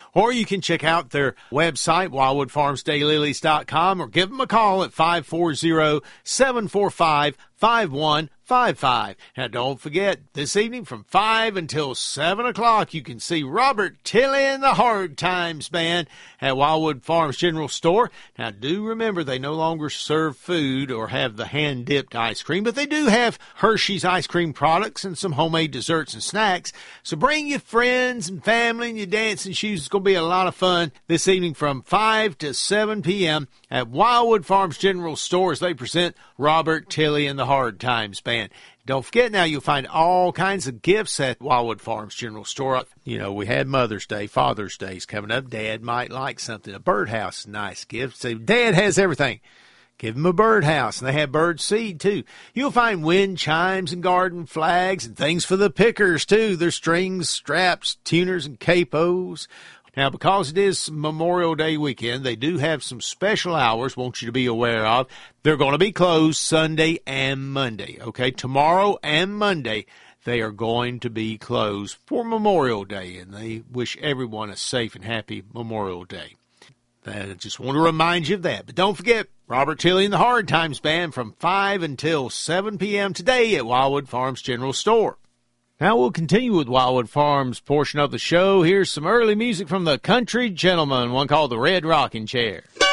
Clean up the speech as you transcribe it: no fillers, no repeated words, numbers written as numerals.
Or you can check out their website, wildwoodfarmsdaylilies.com, or give them a call at 540-745-5155. Now, don't forget, this evening from 5 until 7 o'clock, you can see Robert Tilley and the Hard Times Band at Wildwood Farms General Store. Now, do remember, they no longer serve food or have the hand-dipped ice cream, but they do have Hershey's ice cream products and some homemade desserts and snacks. So bring your friends and family and your dancing shoes. It's going to be a lot of fun this evening from 5 to 7 p.m. at Wildwood Farms General Store as they present Robert Tilley and the Hard Times Band. Don't forget, now you'll find all kinds of gifts at Wildwood Farms General Store. You know, we had Mother's Day, Father's Day's coming up. Dad might like something. A birdhouse, nice gift. So Dad has everything. Give him a birdhouse, and they have bird seed, too. You'll find wind chimes and garden flags and things for the pickers, too. There's strings, straps, tuners, and capos. Now, because it is Memorial Day weekend, they do have some special hours, want you to be aware of. They're going to be closed Sunday and Monday, okay? Tomorrow and Monday, they are going to be closed for Memorial Day, and they wish everyone a safe and happy Memorial Day. I just want to remind you of that. But don't forget, Robert Tilley and the Hard Times Band from 5 until 7 p.m. today at Wildwood Farms General Store. Now we'll continue with Wildwood Farms' portion of the show. Here's some early music from the Country Gentlemen, one called the Red Rocking Chair.